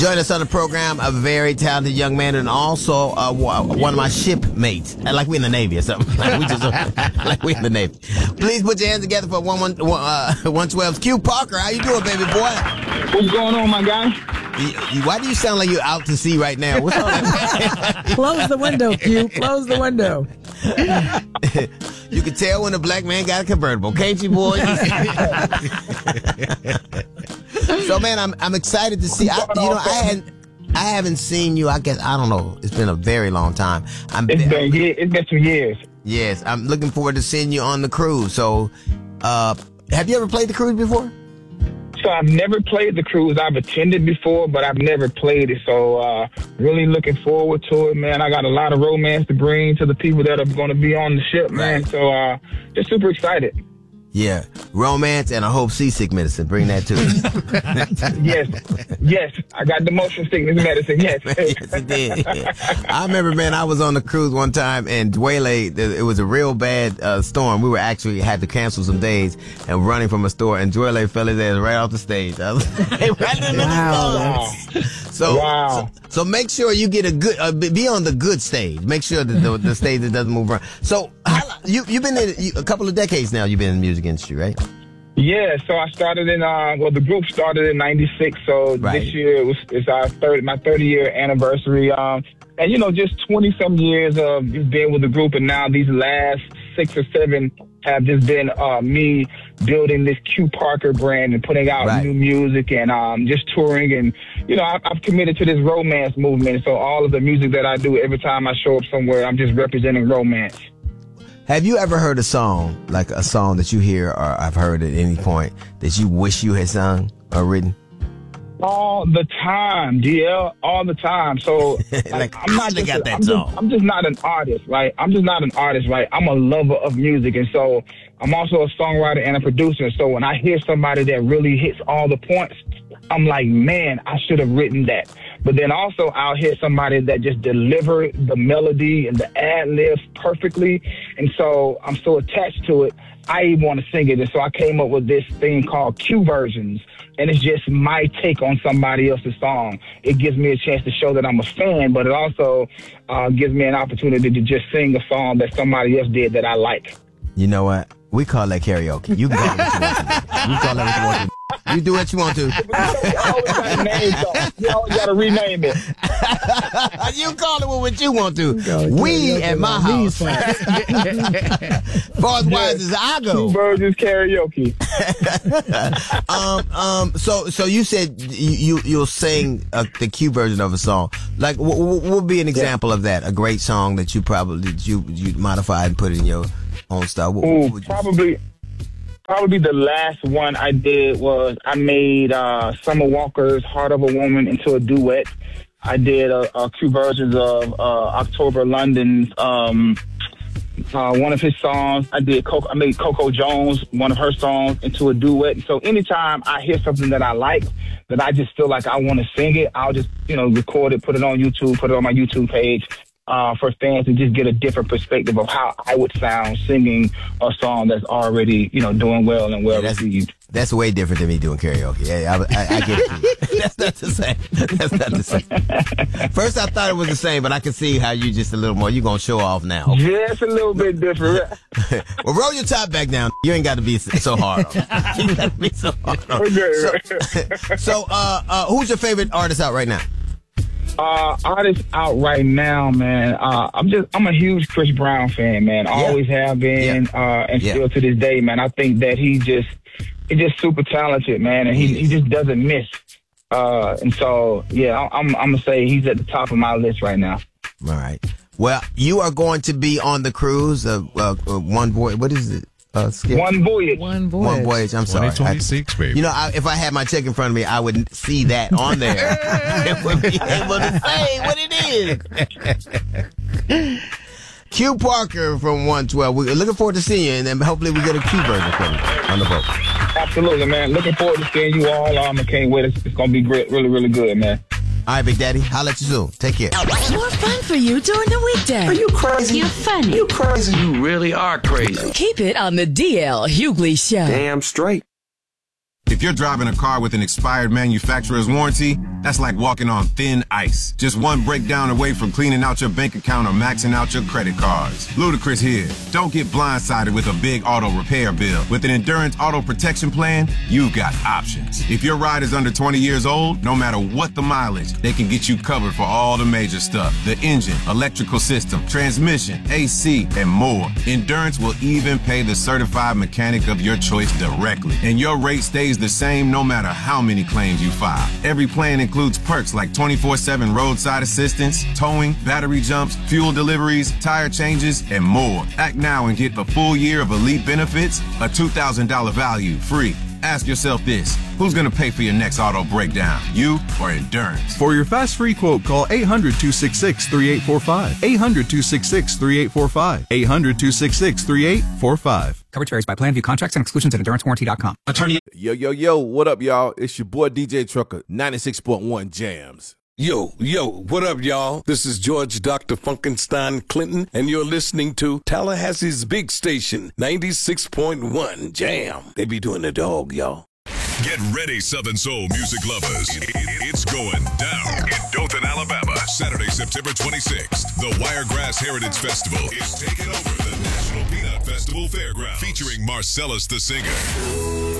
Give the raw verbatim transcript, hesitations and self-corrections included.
Join us on the program, a very talented young man, and also uh, one of my shipmates. Like we in the Navy or something. Like we just like we in the Navy. Please put your hands together for one one uh, one twelve's Q Parker. How you doing, baby boy? What's going on, my guy? You, you, why do you sound like you're out to sea right now? What's on? Close the window, Q. Close the window. You can tell when a black man got a convertible, can't you, boy? So, man, I'm I'm excited to see. I, you know, I hadn't I haven't seen you. I guess I don't know. It's been a very long time. I'm, it's been it's been some years. Yes, I'm looking forward to seeing you on the cruise. So, uh, have you ever played the cruise before? So I've never played the cruise. I've attended before, but I've never played it. So uh, really looking forward to it, man. I got a lot of romance to bring to the people that are going to be on the ship, man. So uh, just super excited. Yeah, romance and I hope seasick medicine. Bring that too. Yes, yes. I got the motion sickness medicine. Yes, yes, it did. I remember, man. I was on the cruise one time, and Dwele. It was a real bad uh, storm. We were actually had to cancel some days and running from a store, and Dwele fell his ass right off the stage. I was right in the wow. So, wow. so, so make sure you get a good, uh, be on the good stage. Make sure that the, the stage that doesn't move around. So, how, you you've been in you, a couple of decades now. You've been in the music industry, right? Yeah, so I started in, uh, well, the group started in ninety-six, so right. This year it was, it's our third, my thirty-year anniversary. Um, and, you know, just twenty-some years of just being with the group, and now these last six or seven have just been uh, me building this Q Parker brand and putting out right. new music and um, just touring. And, you know, I've, I've committed to this romance movement, so all of the music that I do, every time I show up somewhere, I'm just representing romance. Have you ever heard a song, like a song that you hear or I've heard at any point that you wish you had sung or written? All the time, D L, all the time. So like, like, I'm not just, got that I'm, song. just, I'm just not an artist, right? I'm just not an artist, right? I'm a lover of music. And so I'm also a songwriter and a producer. So when I hear somebody that really hits all the points, I'm like, man, I should have written that. But then also I'll hear somebody that just deliver the melody and the ad-libs perfectly. And so I'm so attached to it, I even want to sing it. And so I came up with this thing called Q Versions. And it's just my take on somebody else's song. It gives me a chance to show that I'm a fan, but it also uh, gives me an opportunity to just sing a song that somebody else did that I like. You know what? We call that karaoke. You can call it what you want to do. You call it what you want to do. You do what you want to. You always got to name it. You always got to rename it. You call it what you want to. We at my house. Far as wise as I go. Q Versions karaoke. um, um. So, so you said you, you you'll sing uh, the Q version of a song. Like, what w- would be an example yeah. of that? A great song that you probably you you modified and put in your own style. What, Ooh, what would you probably. Say? Probably the last one I did was I made uh, Summer Walker's Heart of a Woman into a duet. I did a, a few versions of uh, October London's um, uh, one of his songs. I did Coco, I made Coco Jones, one of her songs, into a duet. So anytime I hear something that I like, that I just feel like I want to sing it, I'll just, you know, record it, put it on YouTube, put it on my YouTube page. Uh, for fans to just get a different perspective of how I would sound singing a song that's already, you know, doing well and well yeah, that's, received. That's way different than me doing karaoke. Yeah, I, I, I get it. That's not the same. That's not the same. First, I thought it was the same, but I can see how you just a little more. You're going to show off now. Just a little bit different. Well, roll your top back down. You ain't got to be so hard on it. You got to be so hard on it. So, so uh, uh, who's your favorite artist out right now? Uh, artists out right now, man. Uh, I'm just, I'm a huge Chris Brown fan, man. I yeah. always have been, yeah. uh, and yeah. still to this day, man. I think that he just, he's just super talented, man, and he, he just doesn't miss. Uh, and so, yeah, I'm, I'm gonna say he's at the top of my list right now. All right. Well, you are going to be on the cruise of uh, uh, one boy. What is it? Uh, one voyage. One voyage. One voyage. I'm sorry. twenty twenty-six, baby. You know, I, if I had my check in front of me, I would see that on there. It would be able to say what it is. Q Parker from one twelve. We're looking forward to seeing you, and then hopefully we get a Q version from you on the boat. Absolutely, man. Looking forward to seeing you all. Um, I can't wait. It's, it's going to be great, really, really good, man. All right, Big Daddy. I'll let you soon. Take care. More fun for you during the weekday. Are you crazy? You're funny. You crazy. You really are crazy. Keep it on the D L Hughley Show. Damn straight. If you're driving a car with an expired manufacturer's warranty, that's like walking on thin ice. Just one breakdown away from cleaning out your bank account or maxing out your credit cards. Ludacris here. Don't get blindsided with a big auto repair bill. With an Endurance Auto Protection Plan, you've got options. If your ride is under twenty years old, no matter what the mileage, they can get you covered for all the major stuff. The engine, electrical system, transmission, A C, and more. Endurance will even pay the certified mechanic of your choice directly. And your rate stays the same no matter how many claims you file. Every plan includes perks like twenty-four seven roadside assistance, towing, battery jumps, fuel deliveries, tire changes, and more. Act now and get a full year of elite benefits, a two thousand dollars value, free. Ask yourself this, who's going to pay for your next auto breakdown, you or Endurance? For your fast free quote, call eight hundred, two six six, three eight four five. eight hundred, two six six, three eight four five. eight hundred, two six six, three eight four five. Coverage varies by plan. View contracts and exclusions at endurance warranty dot com. Attorney. Yo, yo, yo, what up, y'all? It's your boy D J Trucker, ninety-six point one Jams. Yo, yo, what up, y'all? This is George Doctor Funkenstein Clinton, and you're listening to Tallahassee's big station, ninety-six point one Jam. They be doing the dog, y'all. Get ready, Southern Soul music lovers. It's going down in Dothan, Alabama. Saturday, September twenty-sixth. The Wiregrass Heritage Festival is taking over the National Peanut Festival Fairgrounds. Featuring Marcellus the Singer.